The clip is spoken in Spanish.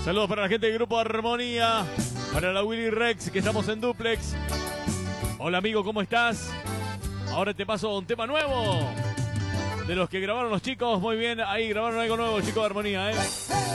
Saludos para la gente del Grupo Armonía. Para la Willy Rex, que estamos en Duplex. Hola amigo, ¿cómo estás? Ahora te paso un tema nuevo. De los que grabaron los chicos, muy bien. Ahí grabaron algo nuevo, chicos de Armonía,